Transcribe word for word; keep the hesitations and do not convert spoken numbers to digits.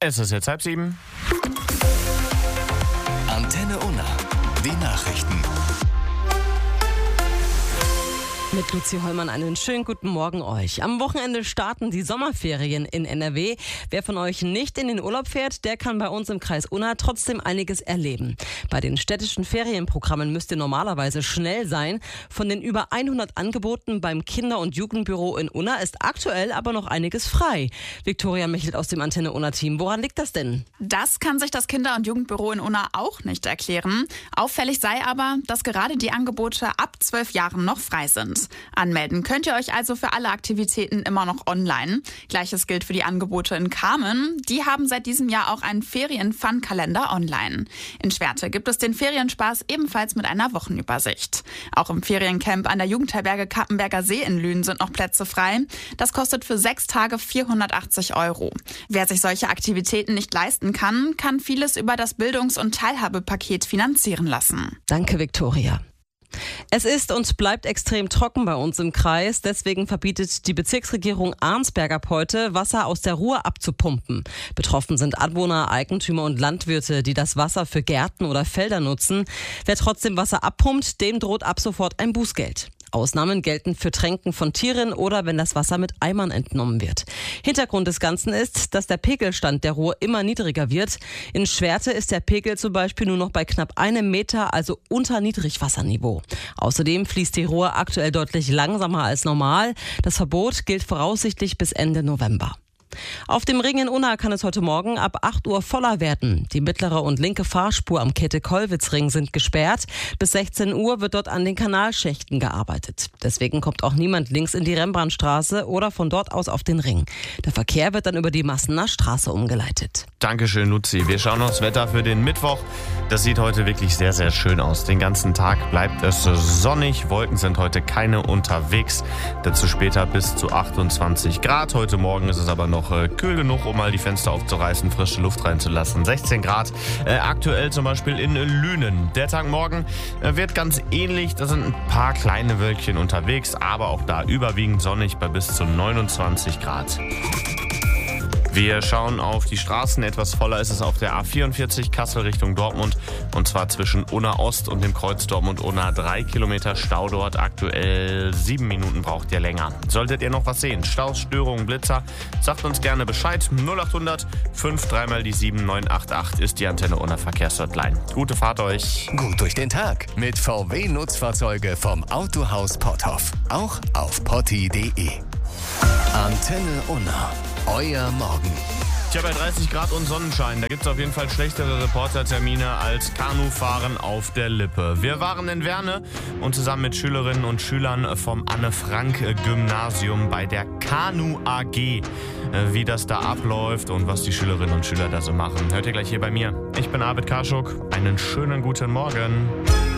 Es ist jetzt halb sieben. Antenne Unna, die Nachrichten. Mit Luzi Hollmann einen schönen guten Morgen euch. Am Wochenende starten die Sommerferien in N R W. Wer von euch nicht in den Urlaub fährt, der kann bei uns im Kreis Unna trotzdem einiges erleben. Bei den städtischen Ferienprogrammen müsst ihr normalerweise schnell sein. Von den über hundert Angeboten beim Kinder- und Jugendbüro in Unna ist aktuell aber noch einiges frei. Viktoria Michelt aus dem Antenne Unna-Team. Woran liegt das denn? Das kann sich das Kinder- und Jugendbüro in Unna auch nicht erklären. Auffällig sei aber, dass gerade die Angebote ab zwölf Jahren noch frei sind. Anmelden könnt ihr euch also für alle Aktivitäten immer noch online. Gleiches gilt für die Angebote in Kamen. Die haben seit diesem Jahr auch einen Ferien-Fun-Kalender online. In Schwerte gibt es den Ferienspaß ebenfalls mit einer Wochenübersicht. Auch im Feriencamp an der Jugendherberge Kappenberger See in Lünen sind noch Plätze frei. Das kostet für sechs Tage vierhundertachtzig Euro. Wer sich solche Aktivitäten nicht leisten kann, kann vieles über das Bildungs- und Teilhabepaket finanzieren lassen. Danke, Viktoria. Es ist und bleibt extrem trocken bei uns im Kreis. Deswegen verbietet die Bezirksregierung Arnsberg ab heute, Wasser aus der Ruhr abzupumpen. Betroffen sind Anwohner, Eigentümer und Landwirte, die das Wasser für Gärten oder Felder nutzen. Wer trotzdem Wasser abpumpt, dem droht ab sofort ein Bußgeld. Ausnahmen gelten für Tränken von Tieren oder wenn das Wasser mit Eimern entnommen wird. Hintergrund des Ganzen ist, dass der Pegelstand der Ruhr immer niedriger wird. In Schwerte ist der Pegel zum Beispiel nur noch bei knapp einem Meter, also unter Niedrigwasserniveau. Außerdem fließt die Ruhr aktuell deutlich langsamer als normal. Das Verbot gilt voraussichtlich bis Ende November. Auf dem Ring in Unna kann es heute Morgen ab acht Uhr voller werden. Die mittlere und linke Fahrspur am Käthe-Kollwitz-Ring sind gesperrt. Bis sechzehn Uhr wird dort an den Kanalschächten gearbeitet. Deswegen kommt auch niemand links in die Rembrandtstraße oder von dort aus auf den Ring. Der Verkehr wird dann über die Massener Straße umgeleitet. Dankeschön, Luzi. Wir schauen aufs Wetter für den Mittwoch. Das sieht heute wirklich sehr, sehr schön aus. Den ganzen Tag bleibt es sonnig. Wolken sind heute keine unterwegs. Dazu später bis zu achtundzwanzig Grad. Heute Morgen ist es aber noch äh, kühl genug, um mal die Fenster aufzureißen, frische Luft reinzulassen. sechzehn Grad äh, aktuell zum Beispiel in Lünen. Der Tag morgen äh, wird ganz ähnlich. Da sind ein paar kleine Wölkchen unterwegs, aber auch da überwiegend sonnig bei bis zu neunundzwanzig Grad. Wir schauen auf die Straßen. Etwas voller ist es auf der A vierundvierzig Kassel Richtung Dortmund. Und zwar zwischen Unna Ost und dem Kreuz Dortmund-Unna. Drei Kilometer Stau dort. Aktuell sieben Minuten braucht ihr länger. Solltet ihr noch was sehen? Staus, Störungen, Blitzer? Sagt uns gerne Bescheid. null acht hundert fünf dreimal die sieben neun acht acht ist die Antenne Unna Verkehrshotline. Gute Fahrt euch. Gut durch den Tag mit V W-Nutzfahrzeuge vom Autohaus Potthoff. Auch auf potti punkt de. Antenne Unna. Euer Morgen. Tja, bei dreißig Grad und Sonnenschein, da gibt es auf jeden Fall schlechtere Reportertermine als Kanufahren auf der Lippe. Wir waren in Werne und zusammen mit Schülerinnen und Schülern vom Anne-Frank-Gymnasium bei der Kanu A G. Wie das da abläuft und was die Schülerinnen und Schüler da so machen, hört ihr gleich hier bei mir. Ich bin Arvid Karschuk. Einen schönen guten Morgen.